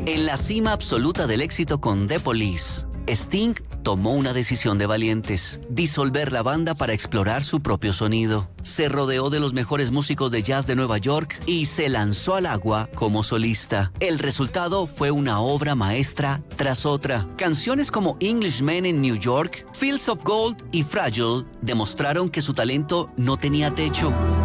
En la cima absoluta del éxito con The Police, Sting tomó una decisión de valientes: disolver la banda para explorar su propio sonido. Se rodeó de los mejores músicos de jazz de Nueva York y se lanzó al agua como solista. El resultado fue una obra maestra tras otra. Canciones como Englishman in New York, Fields of Gold y Fragile demostraron que su talento no tenía techo.